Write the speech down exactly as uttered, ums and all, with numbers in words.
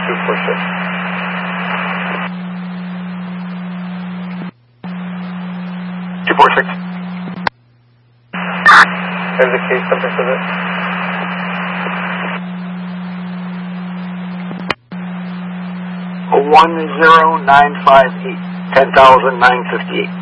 two four six. two four six. There's the case subject of it. one zero nine five eight, ten thousand nine fifty-eight.